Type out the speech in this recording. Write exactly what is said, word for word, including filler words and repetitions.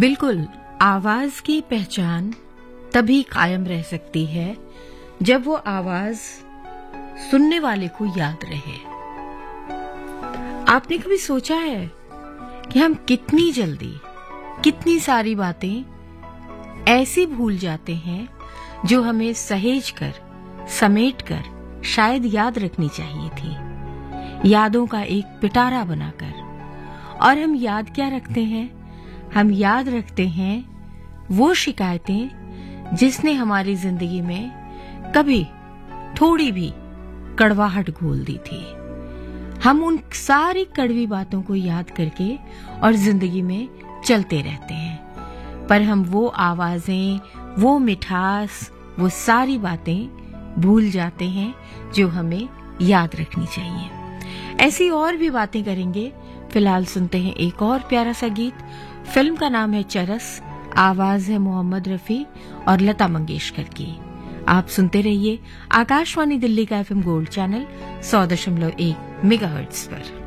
बिल्कुल, आवाज की पहचान तभी कायम रह सकती है जब वो आवाज सुनने वाले को याद रहे। आपने कभी सोचा है कि हम कितनी जल्दी कितनी सारी बातें ऐसी भूल जाते हैं जो हमें सहेज कर समेट कर शायद याद रखनी चाहिए थी, यादों का एक पिटारा बनाकर। और हम याद क्या रखते हैं? हम याद रखते हैं वो शिकायतें जिसने हमारी जिंदगी में कभी थोड़ी भी कड़वाहट घोल दी थी। हम उन सारी कड़वी बातों को याद करके और जिंदगी में चलते रहते हैं, पर हम वो आवाजें, वो मिठास, वो सारी बातें भूल जाते हैं जो हमें याद रखनी चाहिए। ऐसी और भी बातें करेंगे। फिलहाल सुनते हैं एक और प्यारा सा गीत। फिल्म का नाम है चरस, आवाज है मोहम्मद रफी और लता मंगेशकर की। आप सुनते रहिए आकाशवाणी दिल्ली का एफएम गोल्ड चैनल सौ दशमलव एक मेगाहर्ट्ज पर।